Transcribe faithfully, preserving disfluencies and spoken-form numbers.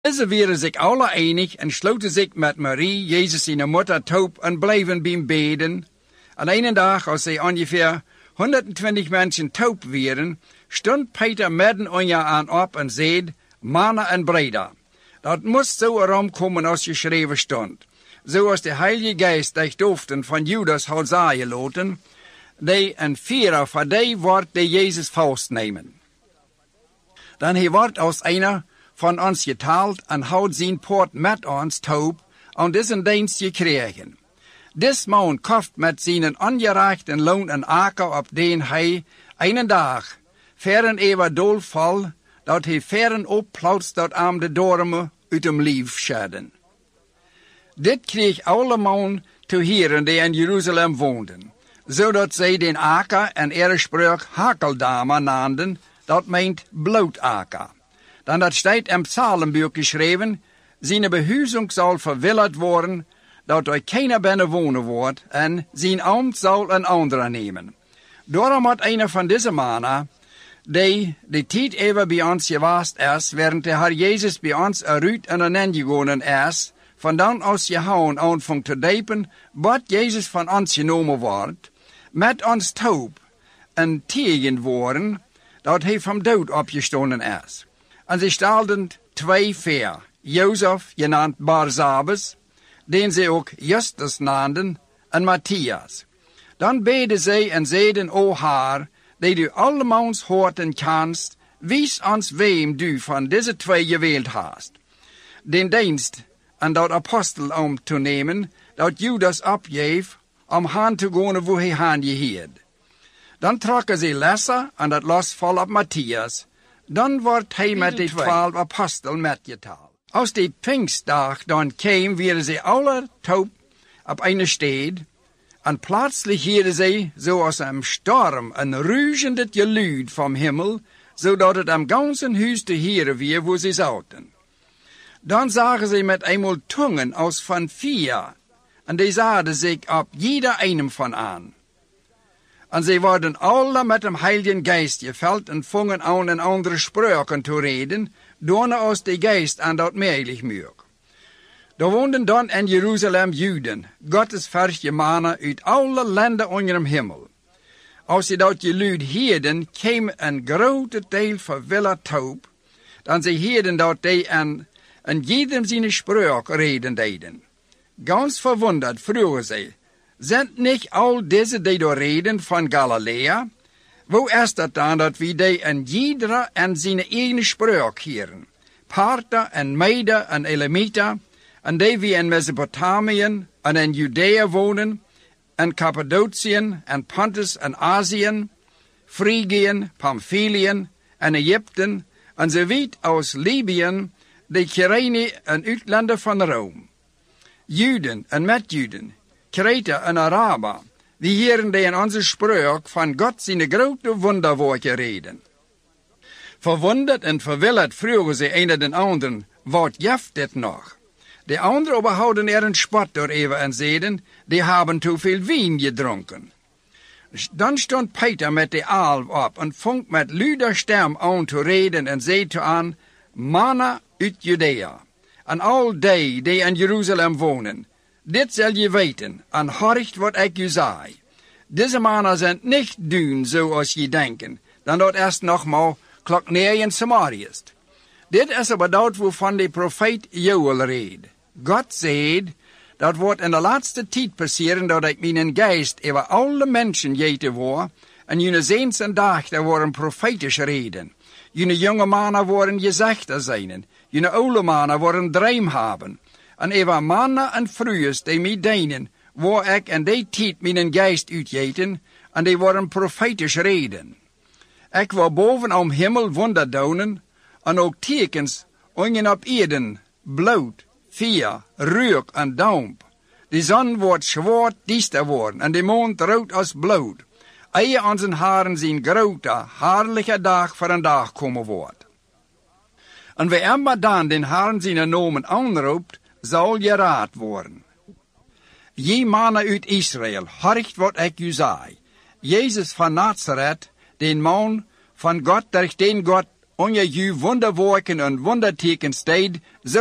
Ze waren zich alle einig en sloten zich met Marie, Jezus zijn moeder, toe en bleven bij hem beden. En een dag, als zij ongeveer honderdtwintig mensen toe waren, stond Peter midden onder aan op en zei, mannen en breda, dat moest zo erom komen als geschreven stond. Zoals de Heilige Geest dich doofden van Judas had zaaien laten, die een vierer van die wordt die Jezus vastnemen. Dan hij wordt als einer van ons getaald en houdt zijn poort met ons toe en deze dienst gekregen. Dis man kocht met zijn ongerechten loon een aker op den hij een dag veren eeuwen doolval, dat hij veren opplautst dat aan de dormen uit hem lief scheden. Dit kreeg alle man te horen die in Jeruzalem woonden, zodat zij den aker en erespreuk Hakeldama naamden, dat meent bloedaker. Dan dat staat in Psalmbuch geschreven, zijn behuizing zal verwilderd worden, dat er keiner binnen wonen wordt, en zijn ambt zal een andere nemen. Daarom had een van deze mannen, die de tijd even bij ons geweest is, während de Heer Jezus bij ons eruit en erin gegaan is, vandaan als gehouden aanvangt te depen, wat Jezus van ons genomen wordt, met ons toe en tegen worden, dat hij van dood opgestonden is. En ze stelden twee veer, Jozef, genaamd Barsabas, den ze ook Justus naamden, en Matthias. Dan beden zij en zeiden, o Heer, die du allemans hoort en kanst, wies ons wem du van deze twee gewild hast. Den dienst en dat apostel om te nemen, dat Judas opgeef, om haan te gaan wo hij haan geheerd. Dan trokken ze lessen en dat los vol op Matthias. Dan wordt hij met de twaalf apostel metgetaald. Als die Pfingstdag dan kwam, waren ze alle toe op een stad, en plötzlich hoorden ze, zoals een storm, een ruischend geluid van hemel, zodat het am ganzen huis te horen weer waar ze zaten. Dan zagen ze met eenmaal tongen als van vier, en die zaden zich op jeder einem van aan. En zij worden alle met dem Heiligen Geist gevuld en vongen aan een andere spreuken te reden, door als de Geist aan dat meelig muur. Er woonden dan in Jeruzalem Juden, Gottes verse mannen uit alle landen onder hem hemel. Als ze dat geluid hielden, kwam een grote deel verwilderd toe, dan ze hielden dat die en, en jedem zijn spreuk reden deden. Ganz verwunderd vroegen ze, zijn niet al deze die door reden van Galilea? Wo is dat dan dat we die en iedere en zijn eigen spreuk hieren? Partha en Mede en Elamita, en die wie in Mesopotamië en in Judea wonen, en Cappadocië en Pontus en Azië, Frigië, Pamphylië en Egypten, en ze weet aus Libië, de Kyrene en uitlander van Rome. Juden en met Juden, Kreta en Araber, die hieren die in onze spreuk van God zijn grote wonderwerken reden. Verwonderd en verwilderd vroegen ze een den anderen, wat jeft dit nog? De anderen overhouden er een spot door even en zeiden, die hebben te veel wien gedronken. Dan stond Peter met de alf op en vond met luider stem aan te reden en zei te aan, mannen uit Judea, en al die die in Jeruzalem wonen, dit zal je weten, en hoort wat ik u zei. Deze mannen zijn niet doen zoals je denken, dan dat eerst nogmaal klok neer in Samarië. Dit is aber dat waarvan de profeet Joel reed. God zei, dat wordt in de laatste tijd passeren dat ik mijn geest over alle mensen geten word, en jullie zeens en dag daar worden profetisch reden. Jullie jonge mannen worden gezichter zijn, jullie oude mannen worden dream hebben. En over mannen en vrouwen die mij dienen, waar ik in die tijd mijn geest uitgeten, en die worden profetisch reden. Ik wil boven om hemel wonderdonen, en ook tekens onder op eden, bloed, vuur, reuk en damp. De zon wordt zwart diester worden, en de mond rood als bloed. Eie aan zijn haren zijn grote, haarlijke dag voor een dag komen wordt. En wie immer dan den haren zijn nomen aanroept, zal geraad worden. Je mannen uit Israël, hoort wat ik u zei. Jezus van Nazareth, den man van God, durch den God onder je Wunderwerken und Wundertekens deed,